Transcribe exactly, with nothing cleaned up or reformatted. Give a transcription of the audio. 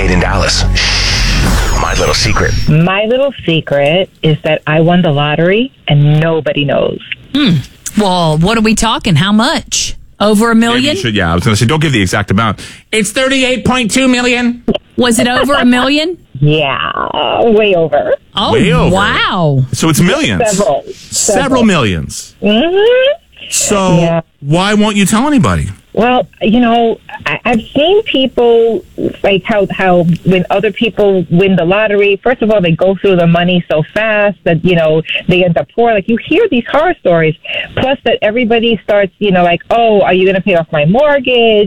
made in Dallas. Shh. My little secret. My little secret is that I won the lottery and nobody knows. Hmm. Well, what are we talking? How much? Over a million? Maybe you should, yeah, I was going to say, don't give the exact amount. It's thirty-eight point two million. Was it over a million? Yeah, way over. Oh, way over. Wow. So it's millions. Several. Several, Several. millions. Mm-hmm. So Yeah. why won't you tell anybody? Well, you know, I, I've seen people, like how, how when other people win the lottery, first of all, they go through the money so fast that, you know, they end up poor. Like, you hear these horror stories. Plus that everybody starts, you know, like, oh, are you going to pay off my mortgage?